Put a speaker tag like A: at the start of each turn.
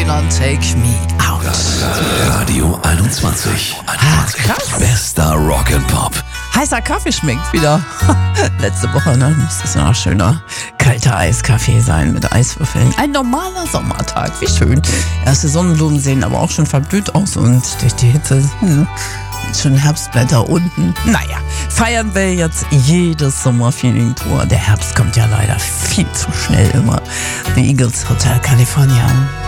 A: Original Take Me Out.
B: Radio 21.
A: Krass.
B: Bester Rock and Pop.
A: Heißer Kaffee schmeckt wieder. Letzte Woche, ne? Muss das noch schöner kalter Eiskaffee sein mit Eiswürfeln. Ein normaler Sommertag, wie schön. Erste Sonnenblumen sehen aber auch schon verblüht aus und durch die Hitze schon Herbstblätter unten. Naja, feiern wir jetzt jedes Sommerfeeling-Tour. Der Herbst kommt ja leider viel zu schnell immer. The Eagles, Hotel California.